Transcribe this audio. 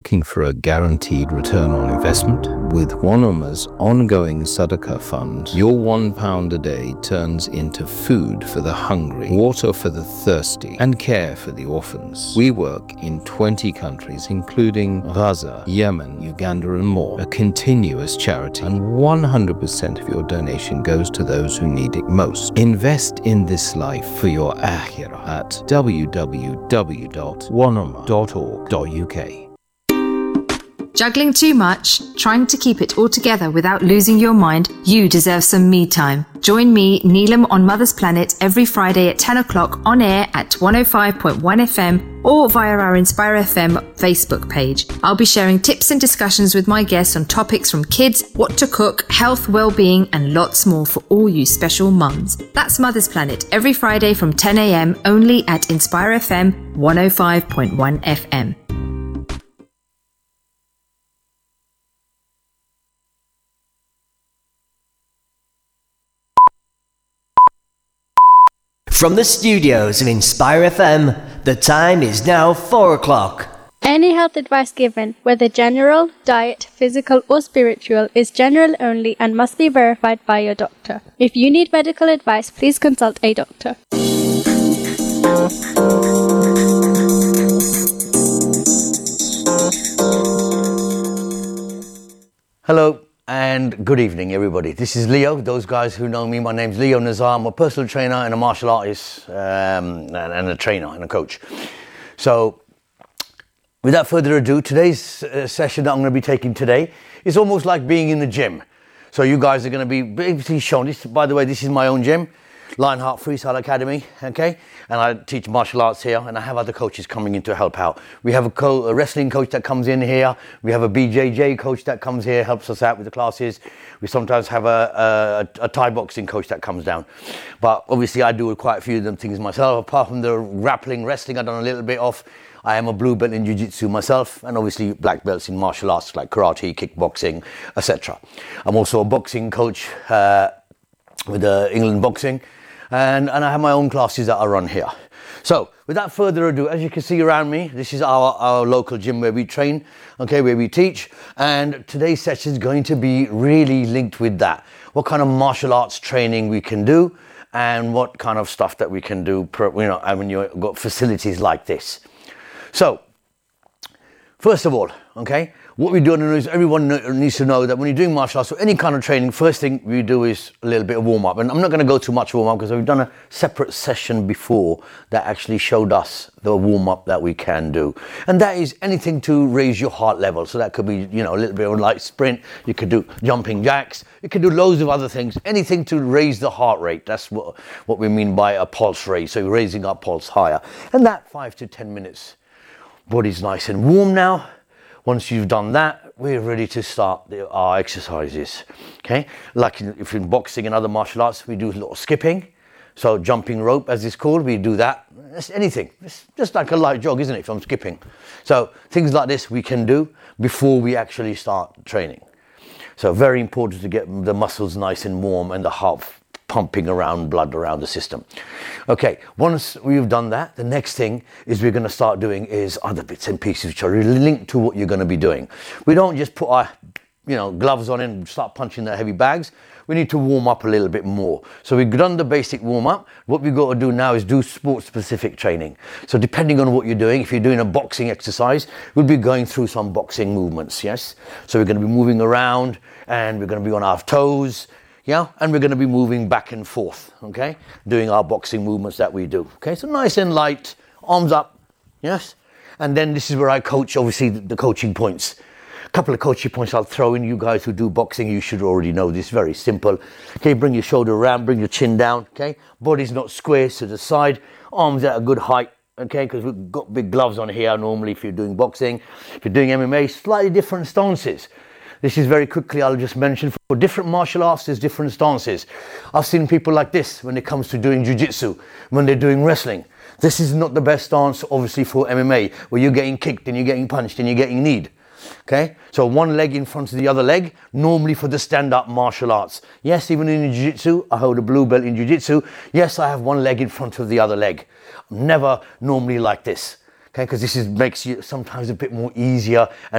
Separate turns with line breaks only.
looking for a guaranteed return on investment? With Wanama's ongoing Sadaqah fund, your £1 a day turns into food for the hungry, water for the thirsty, and care for the orphans. We work in 20 countries, including Gaza, Yemen, Uganda, and more. A continuous charity, and 100% of your donation goes to those who need it most. Invest in this life for your akhirah at www.wanama.org.uk.
Juggling too much? Trying to keep it all together without losing your mind? You deserve some me time. Join me, Neelam, on Mother's Planet every Friday at 10 o'clock on air at 105.1 FM or via our Inspire FM Facebook page. I'll be sharing tips and discussions with my guests on topics from kids, what to cook, health, well-being, and lots more for all you special mums. That's Mother's Planet every Friday from 10 a.m. only at Inspire FM 105.1 FM.
From the studios of Inspire FM, the time is now 4 o'clock.
Any health advice given, whether general, diet, physical or spiritual, is general only and must be verified by your doctor. If you need medical advice, please consult a doctor.
Hello. And good evening, everybody. This is Leo. Those guys who know me, my name's Leo Nazar. I'm a personal trainer and a martial artist, and a trainer and a coach. So, without further ado, today's session that I'm going to be taking today is almost like being in the gym. So you guys are going to be basically shown this. By the way, this is my own gym, Lionheart Freestyle Academy, okay? And I teach martial arts here, and I have other coaches coming in to help out. We have a wrestling coach that comes in here. We have a BJJ coach that comes here, helps us out with the classes. We sometimes have a Thai boxing coach that comes down. But obviously I do quite a few of them things myself. Apart from the grappling, wrestling, I've done a little bit of. I am a blue belt in jiu-jitsu myself, and obviously black belts in martial arts like karate, kickboxing, etc. I'm also a boxing coach with England Boxing. And I have my own classes that I run here. So, without further ado, as you can see around me, this is our local gym where we train, okay, where we teach. And today's session is going to be really linked with that. What kind of martial arts training we can do, and what kind of stuff that we can do, when you've got facilities like this. So, first of all, okay, what we do is everyone needs to know that when you're doing martial arts or any kind of training, first thing we do is a little bit of warm up. And I'm not going to go too much warm up because we've done a separate session before that actually showed us the warm up that we can do. And that is anything to raise your heart level. So that could be, a little bit of a light sprint. You could do jumping jacks. You could do loads of other things. Anything to raise the heart rate. That's what we mean by a pulse raise. So you're raising our pulse higher. And that 5 to 10 minutes. Body's nice and warm now. Once you've done that, we're ready to start our exercises, okay? Like if in boxing and other martial arts, we do a lot of skipping. So jumping rope, as it's called, we do that. It's anything. It's just like a light jog, isn't it, if I'm skipping? So things like this we can do before we actually start training. So very important to get the muscles nice and warm and the heart pumping around, blood around the system. Okay, once we've done that, the next thing is we're going to start doing is other bits and pieces which are really linked to what you're going to be doing. We don't just put our gloves on and start punching the heavy bags. We need to warm up a little bit more. So we've done the basic warm up. What we've got to do now is do sport specific training. So depending on what you're doing, if you're doing a boxing exercise, we'll be going through some boxing movements, yes? So we're going to be moving around and we're going to be on our toes. Yeah, and we're going to be moving back and forth, okay? Doing our boxing movements that we do, okay? So nice and light, arms up, yes? And then this is where I coach, obviously, the coaching points. A couple of coaching points I'll throw in. You guys who do boxing, you should already know this, very simple. Okay, bring your shoulder around, bring your chin down, okay? Body's not square to the side, arms at a good height, okay? Because we've got big gloves on here normally if you're doing boxing. If you're doing MMA, slightly different stances. This is very quickly, I'll just mention, for different martial arts, there's different stances. I've seen people like this when it comes to doing jiu-jitsu, when they're doing wrestling. This is not the best stance, obviously, for MMA, where you're getting kicked and you're getting punched and you're getting kneed. Okay, so one leg in front of the other leg, normally for the stand-up martial arts. Yes, even in jiu-jitsu, I hold a blue belt in jiu-jitsu. Yes, I have one leg in front of the other leg. Never normally like this. Okay, because this makes you sometimes a bit more easier and